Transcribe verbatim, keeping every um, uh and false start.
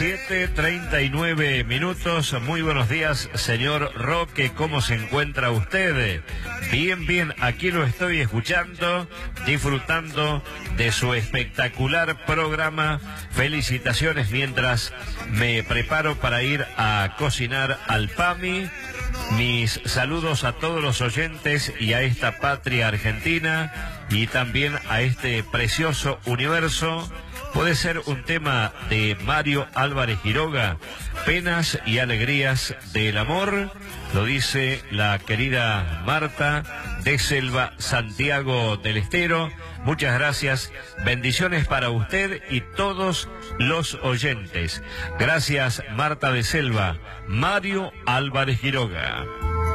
siete treinta y nueve minutos. Muy buenos días, señor Roque. ¿Cómo se encuentra usted? Bien, bien. Aquí lo estoy escuchando, disfrutando de su espectacular programa. Felicitaciones mientras me preparo para ir a cocinar al PAMI. Mis saludos a todos los oyentes y a esta patria argentina y también a este precioso universo. Puede ser un tema de Mario Álvarez Quiroga, Penas y Alegrías del Amor, lo dice la querida Marta de Selva, Santiago del Estero. Muchas gracias, bendiciones para usted y todos los oyentes. Gracias, Marta de Selva. Mario Álvarez Quiroga.